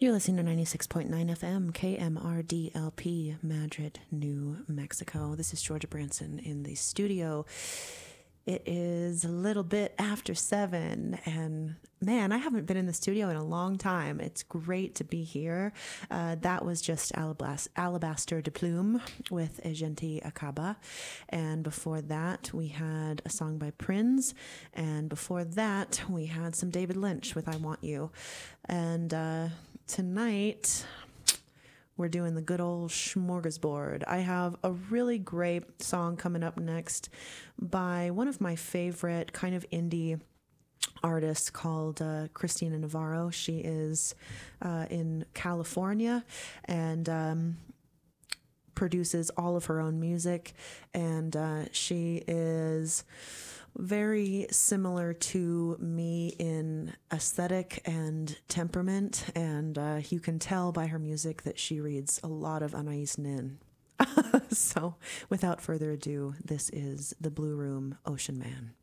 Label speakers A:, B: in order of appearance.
A: You're listening to 96.9 FM, KMRDLP, Madrid, New Mexico. This is Georgia Branson in the studio. It is a little bit after 7, and man, I haven't been in the studio in a long time. It's great to be here. That was just Alabaster de Plume with Agenti Acaba. And before that, we had a song by Prince. And before that, we had some David Lynch with I Want You. And tonight, we're doing the good old smorgasbord. I have a really great song coming up next by one of my favorite kind of indie artists called Christina Navarro. She is in California and produces all of her own music. And she is very similar to me in aesthetic and temperament, and you can tell by her music that she reads a lot of Anais Nin. So without further ado, this is The Blue Room, Ocean Man.